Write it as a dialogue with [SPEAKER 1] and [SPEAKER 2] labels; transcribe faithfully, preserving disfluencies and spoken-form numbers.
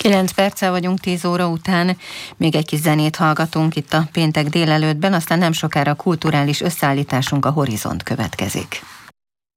[SPEAKER 1] kilenc perccel vagyunk tíz óra után, még egy kis zenét hallgatunk itt a péntek délelőttben, aztán nem sokára kulturális összeállításunk, a Horizont következik.